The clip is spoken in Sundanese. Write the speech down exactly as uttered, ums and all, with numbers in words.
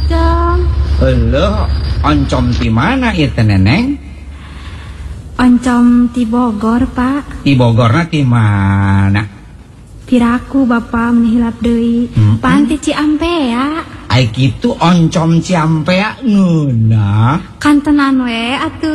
Oncom. Halo, oncom di mana itu Neneng? Oncom di Bogor, Pak. Di Bogorna di mana? Piraku Bapak menihilap deui. Hmm. Panti Ciampea. Ai kitu oncom Ciampea ngeuna. Kantenan we atuh.